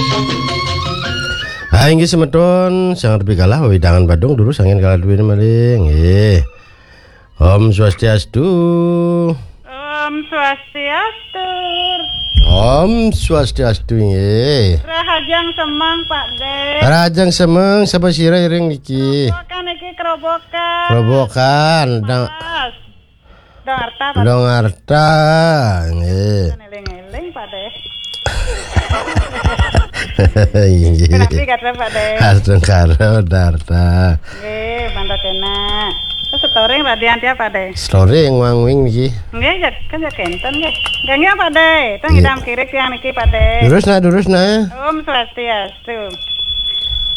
Inggih semeton sangat lebih kalah wedangan Badung dulu sangen kalah duwe maling. Om Swastiastu. Om Swastiastu. Om Swastiastu nggih. Rahajang semang Pak De. Rajang semeng sapa sira iring iki? Kerobokan iki kerobokan. Kerobokan dong Harta Pak. dong harta nggih. Eling-eling Pak De. Nggih. Kenapa kata Pak De? Harta karo harta. Nggih, mantap enak. Terus storing radian dia Pak De. Storing wang-wing iki. Nggih, ya kan ya kenten nggih. Nggih Pak De. Tong idam kiri tiang niki Pak De. Durus na. Om Swastiastu.